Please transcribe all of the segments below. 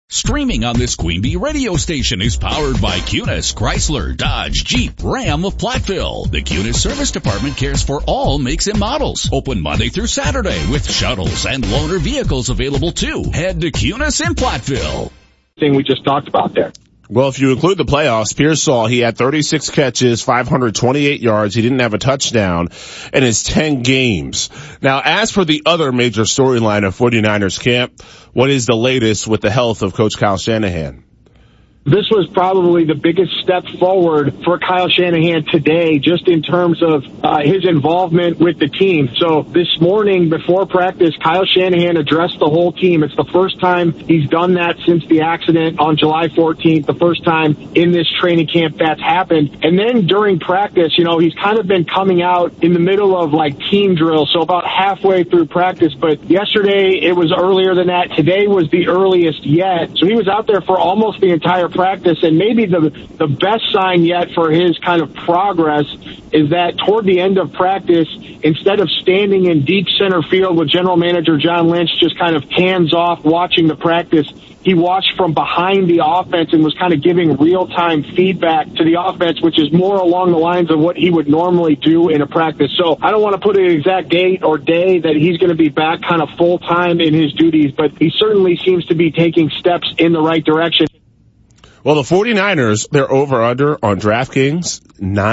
Streaming on this Queen Bee radio station is powered by Cunis, Chrysler, Dodge, Jeep, Ram of Platteville. The Cunis Service Department cares for all makes and models. Open Monday through Saturday with shuttles and loaner vehicles available too. Head to Cunis in Platteville. Thing we just talked about there. Well, if you include the playoffs, Pearsall, he had 36 catches, 528 yards. He didn't have a touchdown in his 10 games. Now, as for the other major storyline of 49ers camp, what is the latest with the health of Coach Kyle Shanahan? This was probably the biggest step forward for Kyle Shanahan today, just in terms of his involvement with the team. So this morning before practice, Kyle Shanahan addressed the whole team. It's the first time he's done that since the accident on July 14th, the first time in this training camp that's happened. And then during practice, he's kind of been coming out in the middle of like team drills, so about halfway through practice. But yesterday it was earlier than that. Today was the earliest yet. So he was out there for almost the entire practice, and maybe the best sign yet for his kind of progress is that toward the end of practice, instead of standing in deep center field with general manager John Lynch just kind of hands off watching the practice, he watched from behind the offense and was kind of giving real-time feedback to the offense, which is more along the lines of what he would normally do in a practice. So I don't want to put an exact date or day that he's going to be back kind of full-time in his duties, but he certainly seems to be taking steps in the right direction. Well, the 49ers, they're over-under on DraftKings,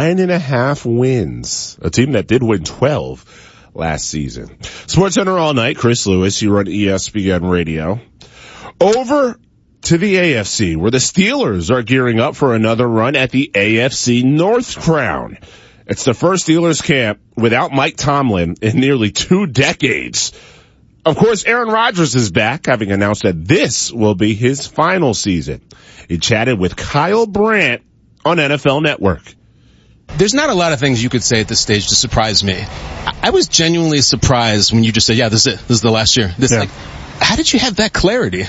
9.5 wins. A team that did win 12 last season. SportsCenter all night. Chris Lewis, you run ESPN Radio. Over to the AFC, where the Steelers are gearing up for another run at the AFC North crown. It's the first Steelers camp without Mike Tomlin in nearly 2 decades. Of course, Aaron Rodgers is back, having announced that this will be his final season. He chatted with Kyle Brandt on NFL Network. There's not a lot of things you could say at this stage to surprise me. I was genuinely surprised when you just said, yeah, this is it. This is the last year. How did you have that clarity?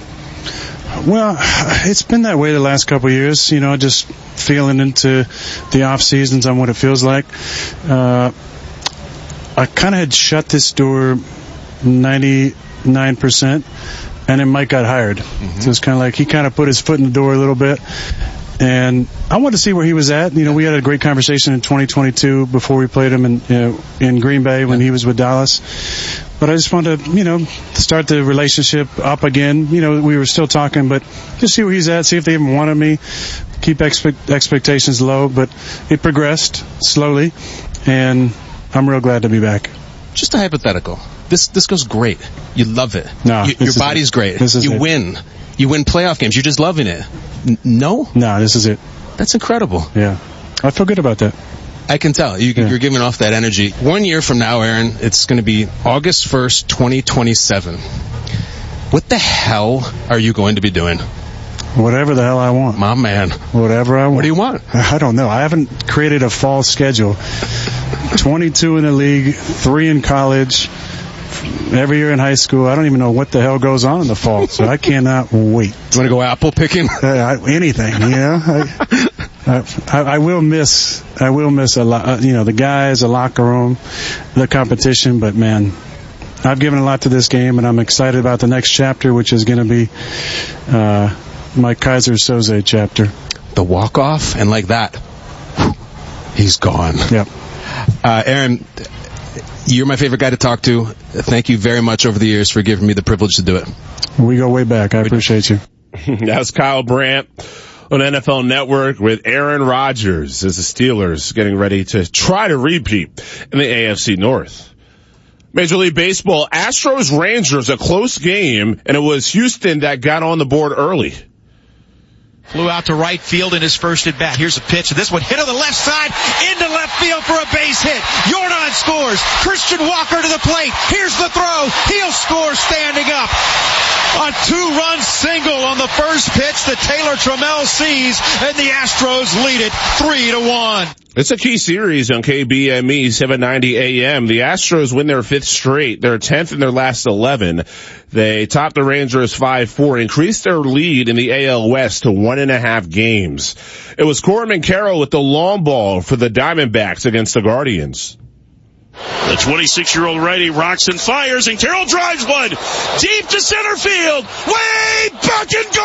Well, it's been that way the last couple of years, just feeling into the off seasons on what it feels like. I kind of had shut this door 99%, and then Mike got hired. Mm-hmm. So it's kind of like he kind of put his foot in the door a little bit, and I wanted to see where he was at. We had a great conversation in 2022 before we played him in Green Bay when he was with Dallas. But I just wanted to, start the relationship up again. We were still talking, but just see where he's at, see if they even wanted me, keep expectations low. But it progressed slowly, and I'm real glad to be back. Just a hypothetical. This goes great. You love it. No, your body's great. You win. You win playoff games. You're just loving it. No? No, this is it. That's incredible. Yeah. I feel good about that. I can tell. You're giving off that energy. 1 year from now, Aaron, it's going to be August 1st, 2027. What the hell are you going to be doing? Whatever the hell I want. My man. Whatever I want. What do you want? I don't know. I haven't created a fall schedule. 22 in the league, 3 in college, every year in high school. I don't even know what the hell goes on in the fall, so I cannot wait. You want to go apple picking? Anything, I will miss a lot, the guys, the locker room, the competition, but man, I've given a lot to this game, and I'm excited about the next chapter, which is going to be my Kaiser Soze chapter. The walk-off, and like that, he's gone. Yep. Aaron, you're my favorite guy to talk to. Thank you very much over the years for giving me the privilege to do it. We go way back. I appreciate you. That's Kyle Brandt on NFL Network with Aaron Rodgers as the Steelers getting ready to try to repeat in the AFC North. Major League Baseball, Astros-Rangers, a close game, and it was Houston that got on the board early. Flew out to right field in his first at bat. Here's a pitch. This one hit on the left side into left field for a base hit. Jordan scores. Christian Walker to the plate. Here's the throw. He'll score standing up. A 2-run single on the first pitch that Taylor Trammell sees, and the Astros lead it 3-1. It's a key series on KBME 790 AM. The Astros win their 5th straight. They're 10th in their last 11. They topped the Rangers 5-4, increased their lead in the AL West to 1.5 games. It was Corbin Carroll with the long ball for the Diamondbacks against the Guardians. The 26-year-old righty rocks and fires, and Carroll drives one deep to center field. Way back and goal.